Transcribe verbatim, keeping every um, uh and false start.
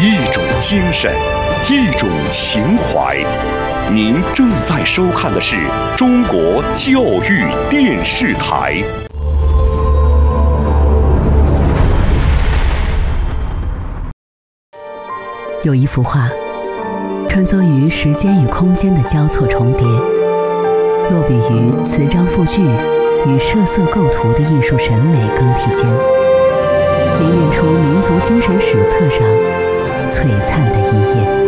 一种精神，一种情怀。您正在收看的是中国教育电视台。 有一幅画，穿梭于时间与空间的交错重叠，落笔于词章复句与设色构图的艺术审美更替间，凝练出民族精神史册上璀璨的一页。